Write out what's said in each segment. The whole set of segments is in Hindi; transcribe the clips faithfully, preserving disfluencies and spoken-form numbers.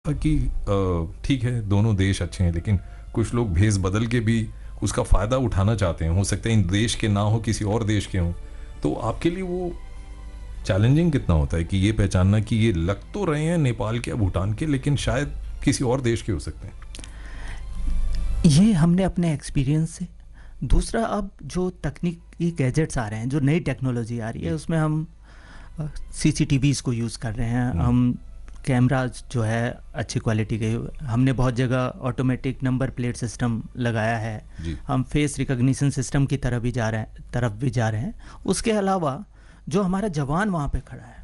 कि अ, ठीक है दोनों देश अच्छे हैं, लेकिन कुछ लोग भेस बदल के भी उसका फ़ायदा उठाना चाहते हैं। हो सकता है इन देश के ना हो, किसी और देश के हों। तो आपके लिए वो चैलेंजिंग कितना होता है कि ये पहचानना कि ये लग तो रहे हैं नेपाल के या भूटान के, लेकिन शायद किसी और देश के हो सकते हैं? ये हमने अपने एक्सपीरियंस से। दूसरा, अब जो तकनीकी गैजेट्स आ रहे हैं, जो नई टेक्नोलॉजी आ रही है, उसमें हम सीसीटीवीज़ को यूज़ कर रहे हैं, हम कैमराज जो है अच्छी क्वालिटी के, हमने बहुत जगह ऑटोमेटिक नंबर प्लेट सिस्टम लगाया है, हम फेस रिकॉग्निशन सिस्टम की तरफ भी जा रहे हैं तरफ भी जा रहे हैं उसके अलावा जो हमारा जवान वहाँ पे खड़ा है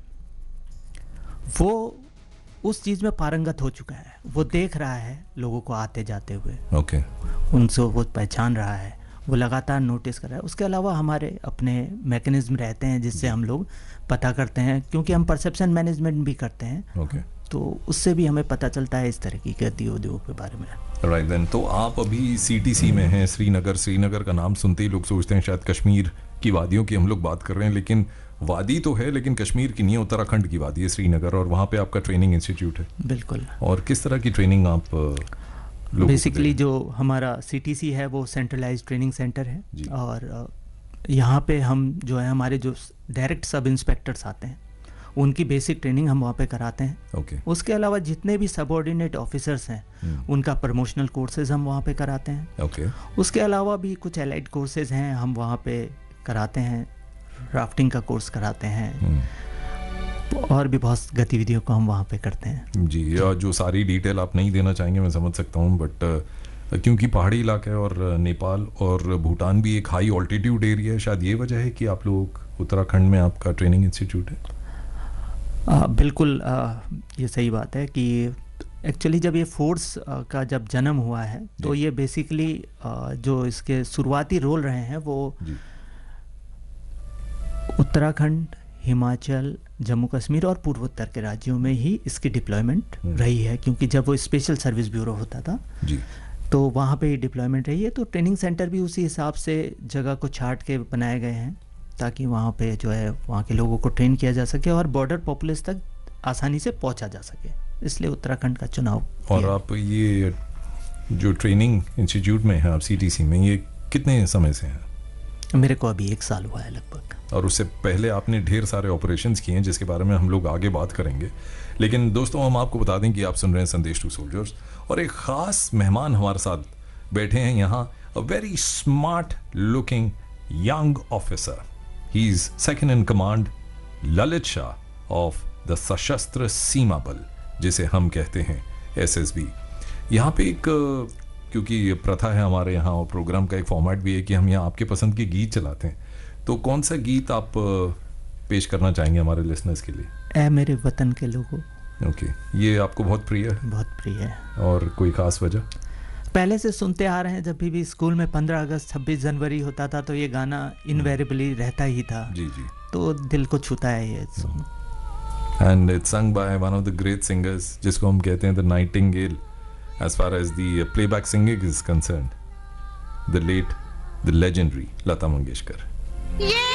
वो उस चीज़ में पारंगत हो चुका है, वो देख रहा है लोगों को आते जाते हुए, ओके उनसे वो पहचान रहा है, वो लगातार नोटिस कर रहा है। उसके अलावा हमारे अपने मैकेनिज्म रहते हैं जिससे हम लोग पता करते हैं, क्योंकि हम परसेप्शन मैनेजमेंट भी करते हैं, ओके तो उससे भी हमें पता चलता है इस तरह की गतिविधियों के बारे में। राइट देन, तो आप अभी सीटीसी में हैं, श्रीनगर। श्रीनगर का नाम सुनते ही लोग सोचते हैं शायद कश्मीर की वादियों की हम लोग बात कर रहे हैं, लेकिन वादी तो है, लेकिन कश्मीर की नहीं है, उत्तराखंड की वादी है श्रीनगर, और वहाँ पे आपका ट्रेनिंग इंस्टीट्यूट है। बिल्कुल। और किस तरह की ट्रेनिंग आप बेसिकली जो हमारा सीटीसी है वो सेंट्रलाइज्ड ट्रेनिंग सेंटर है, और यहाँ पे हम जो है हमारे जो डायरेक्ट सब इंस्पेक्टर्स आते हैं उनकी बेसिक ट्रेनिंग हम वहाँ पे कराते हैं। okay. उसके अलावा जितने भी सबऑर्डिनेट ऑफिसर्स हैं hmm. उनका प्रमोशनल कोर्सेज हम वहाँ पे कराते हैं। okay. उसके अलावा भी कुछ एलाइड कोर्सेज हैं हम वहाँ पे कराते हैं, राफ्टिंग का कोर्स कराते हैं hmm. और भी बहुत गतिविधियों को हम वहाँ पे करते हैं। जी, या जो सारी डिटेल आप नहीं देना चाहेंगे मैं समझ सकता हूँ, बट क्योंकि पहाड़ी इलाका है और नेपाल और भूटान भी एक हाई ऑल्टीट्यूड एरिया है, शायद ये वजह है कि आप लोग उत्तराखंड में आपका ट्रेनिंग इंस्टीट्यूट है। आ, बिल्कुल आ, ये सही बात है कि एक्चुअली जब ये फोर्स आ, का जब जन्म हुआ है तो ये बेसिकली जो इसके शुरुआती रोल रहे हैं वो उत्तराखंड, हिमाचल, जम्मू कश्मीर और पूर्वोत्तर के राज्यों में ही इसकी डिप्लॉयमेंट रही है, क्योंकि जब वो स्पेशल सर्विस ब्यूरो होता था जी तो वहाँ पे ही डिप्लॉयमेंट रही है। तो ट्रेनिंग सेंटर भी उसी हिसाब से जगह को छांट के बनाए गए हैं ताकि वहाँ पे जो है वहाँ के लोगों को ट्रेन किया जा सके और बॉर्डर पॉपुलेस तक आसानी से पहुँचा जा सके, इसलिए उत्तराखंड का चुनाव। और आप ये जो ट्रेनिंग इंस्टीट्यूट में हैं आप सीटीसी में, ये कितने समय से हैं? मेरे को अभी एक साल हुआ है लगभग। और उससे पहले आपने ढेर सारे ऑपरेशंस किए हैं जिसके बारे में हम लोग आगे बात करेंगे, लेकिन दोस्तों हम आपको बता दें कि आप सुन रहे हैं संदेश टू सोल्जर्स, और एक ख़ास मेहमान हमारे साथ बैठे हैं यहाँ, a very smart looking young officer. He is second in command, Lalit Shah of the सशस्त्र सीमा बल, जिसे हम कहते हैं एस एस बी। यहाँ पे एक, क्योंकि प्रथा है हमारे यहाँ और प्रोग्राम का एक फॉर्मेट भी है कि हम यहाँ आपके पसंद के गीत चलाते हैं, तो कौन सा गीत आप पेश करना चाहेंगे हमारे लिसनर्स के लिए? ऐ मेरे वतन के लोगों। Okay okay. ये आपको बहुत प्रिय है? बहुत प्रिय है। और कोई खास वजह? पहले से सुनते आ रहे हैं, जब भी, भी स्कूल में पंद्रह अगस्त छब्बीस जनवरी होता था तो ये गाना इनवेरिएबली रहता ही था। जी जी, तो दिल को छूता है ये song. And it's sung by one of the great singers जिसको हम कहते हैं the Nightingale as far as the playback singing is concerned, the let the legendary Lata Mangeshkar.